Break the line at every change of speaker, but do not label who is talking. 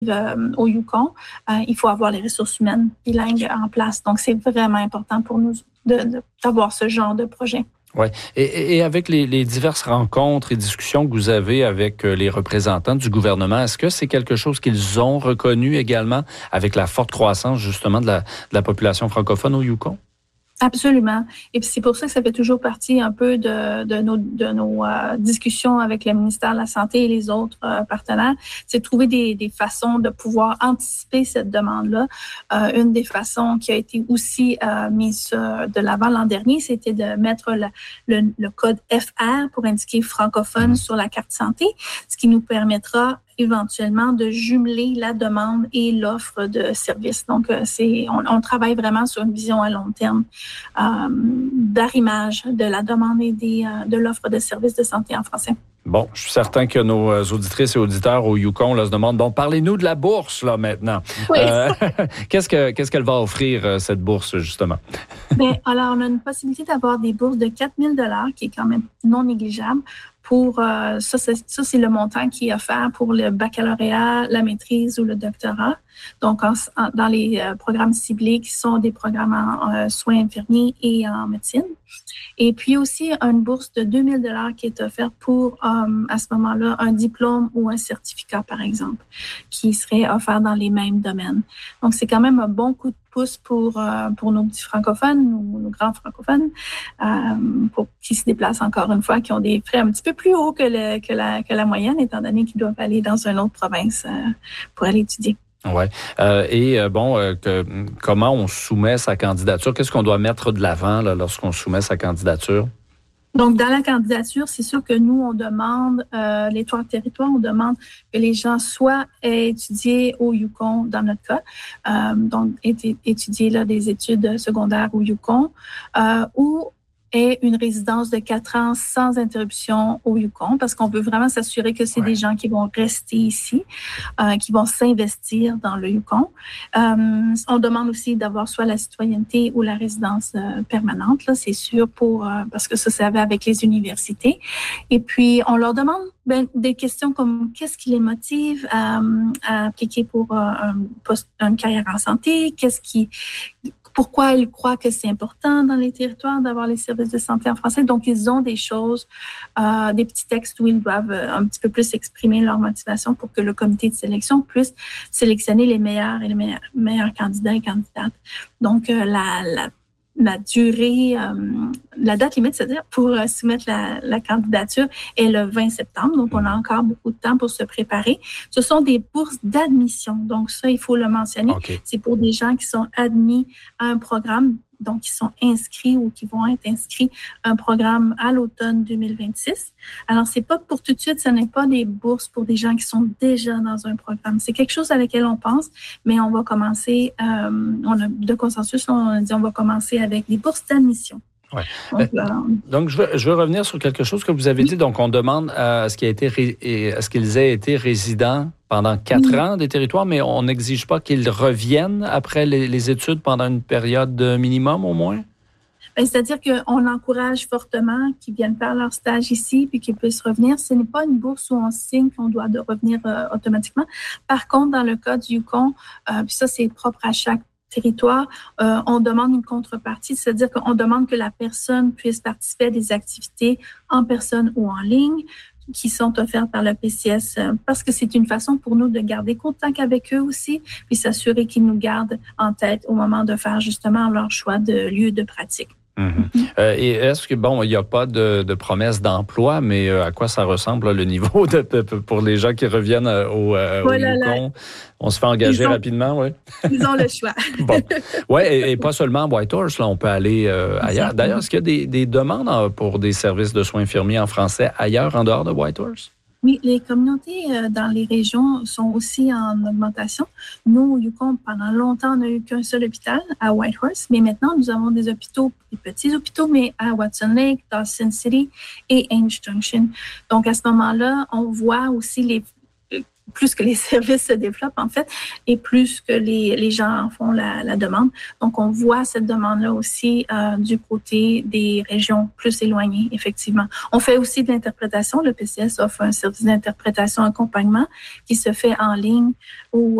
au Yukon, il faut avoir les ressources humaines bilingues en place. Donc, c'est vraiment important pour nous d'avoir ce genre de projet.
Oui. Et avec les diverses rencontres et discussions que vous avez avec les représentants du gouvernement, est-ce que c'est quelque chose qu'ils ont reconnu également avec la forte croissance, justement, de la population francophone au Yukon?
Absolument. Et puis c'est pour ça que ça fait toujours partie un peu de nos discussions avec le ministère de la Santé et les autres partenaires, c'est de trouver des façons de pouvoir anticiper cette demande-là. Une des façons qui a été aussi mise de l'avant l'an dernier, c'était de mettre le code FR pour indiquer francophone sur la carte santé, ce qui nous permettra éventuellement de jumeler la demande et l'offre de services. Donc, on travaille vraiment sur une vision à long terme d'arrimage de la demande et de l'offre de services de santé en français.
Bon, je suis certain que nos auditrices et auditeurs au Yukon là, se demandent, bon, parlez-nous de la bourse là maintenant.
Oui.
Qu'est-ce qu'elle va offrir, cette bourse, justement?
Bien, alors, on a une possibilité d'avoir des bourses de 4 000 $ qui est quand même non négligeable. Pour ça, c'est le montant qui est offert pour le baccalauréat, la maîtrise ou le doctorat. Donc, dans les programmes ciblés qui sont des programmes en soins infirmiers et en médecine. Et puis aussi, une bourse de 2 000 $ qui est offerte pour, à ce moment-là, un diplôme ou un certificat, par exemple, qui serait offert dans les mêmes domaines. Donc, c'est quand même un bon coup de pouce pour nos petits francophones, nos grands francophones, pour qui se déplacent encore une fois, qui ont des frais un petit peu plus hauts que la moyenne, étant donné qu'ils doivent aller dans une autre province pour aller étudier.
Oui. Comment on soumet sa candidature? Qu'est-ce qu'on doit mettre de l'avant là, lorsqu'on soumet sa candidature?
Donc, dans la candidature, c'est sûr que nous, on demande, les 3 territoires, on demande que les gens soit aient étudié au Yukon, dans notre cas, donc étudier là, des études secondaires au Yukon, ou aient une résidence de 4 ans sans interruption au Yukon, parce qu'on veut vraiment s'assurer que c'est des gens qui vont rester ici, qui vont s'investir dans le Yukon. On demande aussi d'avoir soit la citoyenneté ou la résidence permanente, là, c'est sûr, parce que ça va avec les universités. Et puis, on leur demande des questions comme qu'est-ce qui les motive à appliquer pour une carrière en santé, pourquoi ils croient que c'est important dans les territoires d'avoir les services de santé en français. Donc, ils ont des choses, des petits textes où ils doivent un petit peu plus exprimer leur motivation pour que le comité de sélection puisse sélectionner les meilleurs et les meilleurs candidats et candidates. Donc, la durée, la date limite, c'est-à-dire pour soumettre la candidature est le 20 septembre. Donc, on a encore beaucoup de temps pour se préparer. Ce sont des bourses d'admission. Donc, ça, il faut le mentionner.
Okay.
C'est pour des gens qui sont admis à un programme, donc qui sont inscrits ou qui vont être inscrits à un programme à l'automne 2026. Alors, c'est pas pour tout de suite, ce n'est pas des bourses pour des gens qui sont déjà dans un programme. C'est quelque chose à laquelle on pense, mais on va commencer, on a de consensus, on a dit on va commencer avec des bourses d'admission.
Ouais. Donc, je veux revenir sur quelque chose que vous avez dit. Donc, on demande à ce qu'ils aient été résidents pendant 4 ans des territoires, mais on n'exige pas qu'ils reviennent après les études pendant une période minimum au moins?
Bien, c'est-à-dire qu'on encourage fortement qu'ils viennent faire leur stage ici puis qu'ils puissent revenir. Ce n'est pas une bourse où on signe qu'on doit revenir automatiquement. Par contre, dans le cas du Yukon, puis ça, c'est propre à chaque territoire, on demande une contrepartie, c'est-à-dire qu'on demande que la personne puisse participer à des activités en personne ou en ligne qui sont offertes par le PCS parce que c'est une façon pour nous de garder contact avec eux aussi puis s'assurer qu'ils nous gardent en tête au moment de faire justement leur choix de lieu de pratique.
Et est-ce que, il n'y a pas de promesse d'emploi, mais à quoi ça ressemble là, le niveau pour les gens qui reviennent au Yukon? On se fait engager rapidement, oui?
Ils ont le choix.
Bon. Oui, et pas seulement à Whitehorse, là, on peut aller ailleurs. D'ailleurs, est-ce qu'il y a des demandes pour des services de soins infirmiers en français ailleurs, en dehors de Whitehorse?
Oui, les communautés dans les régions sont aussi en augmentation. Nous, au Yukon, pendant longtemps, on n'a eu qu'un seul hôpital à Whitehorse, mais maintenant, nous avons des hôpitaux, des petits hôpitaux, mais à Watson Lake, Dawson City et Ainge Junction. Donc, à ce moment-là, on voit aussi plus que les services se développent, en fait, et plus que les gens en font la demande. Donc, on voit cette demande-là aussi du côté des régions plus éloignées, effectivement. On fait aussi de l'interprétation. Le PCS offre un service d'interprétation accompagnement qui se fait en ligne où